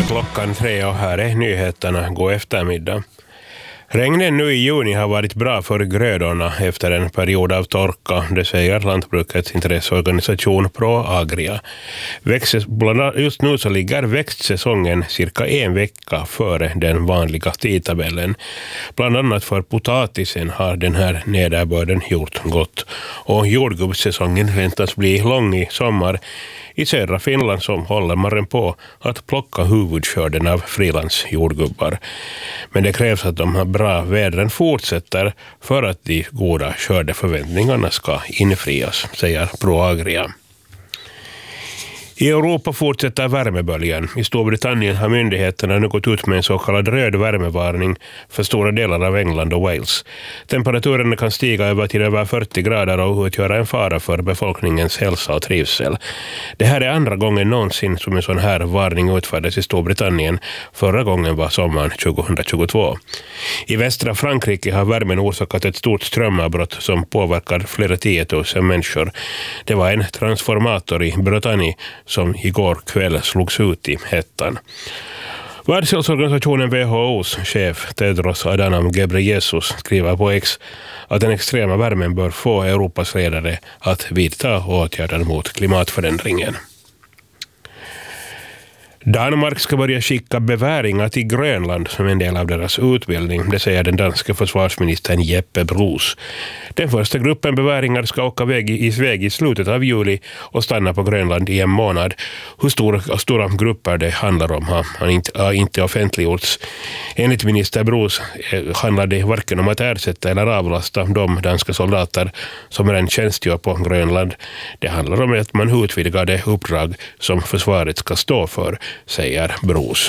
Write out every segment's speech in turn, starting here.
klockan 3 och här är nyheterna. God eftermiddag. Regnen nu i juni har varit bra för grödorna efter en period av torka, det säger lantbrukets intresseorganisation ProAgria. Just nu så ligger växtsäsongen cirka en vecka före den vanliga tidtabellen. Bland annat för potatisen har den här nederbörden gjort gott. Och jordgubbssäsongen väntas bli lång i sommar. I södra Finland så håller man på att plocka huvudskörden av frilandsjordgubbar. Men det krävs att de här bra vädren fortsätter för att de goda skördeförväntningarna ska infrias, säger ProAgria. I Europa fortsätter värmeböljan. I Storbritannien har myndigheterna nu gått ut med en så kallad röd värmevarning för stora delar av England och Wales. Temperaturen kan stiga över till över 40 grader och utgöra en fara för befolkningens hälsa och trivsel. Det här är andra gången någonsin som en sån här varning utfärdades i Storbritannien. Förra gången var sommaren 2022. I västra Frankrike har värmen orsakat ett stort strömavbrott som påverkar flera 10 000 människor. Det var en transformator i Bretagne som igår kväll slogs ut i hettan. Världshälsoorganisationen WHO:s chef Tedros Adhanom Ghebreyesus skriver på X att den extrema värmen bör få Europas ledare att vidta åtgärder mot klimatförändringen. Danmark ska börja skicka beväringar till Grönland som en del av deras utbildning, det säger den danska försvarsministern Jeppe Bruus. Den första gruppen beväringar ska åka iväg i slutet av juli och stanna på Grönland i en månad. Hur stora grupper det handlar om har inte offentliggjorts. Enligt minister Bruus handlar det varken om att ersätta eller avlasta de danska soldater som redan tjänstgör på Grönland. Det handlar om att man utvidgar det uppdrag som försvaret ska stå för, säger Bruus.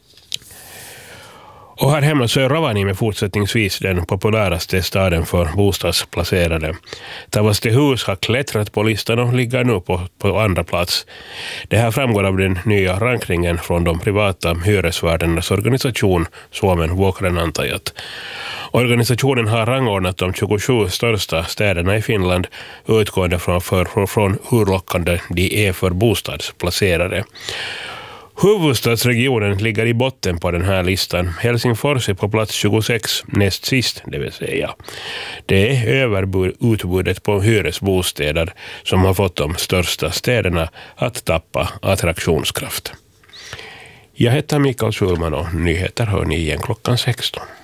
Och här hemma så är Rovaniemi fortsättningsvis den populäraste staden för bostadsplacerade. Tavastehus har klättrat på listan och ligger nu på andra plats. Det här framgår av den nya rankningen från de privata hyresvärdarnas organisation Suomen vuokranantajat. Organisationen har rangordnat de 27 största städerna i Finland utgående från hur lockande de är för bostadsplacerare. Huvudstadsregionen ligger i botten på den här listan. Helsingfors är på plats 26, näst sist det vill säga. Det är överutbudet på hyresbostäder som har fått de största städerna att tappa attraktionskraft. Jag heter Mikael Schulman och nyheter hör ni igen klockan 16.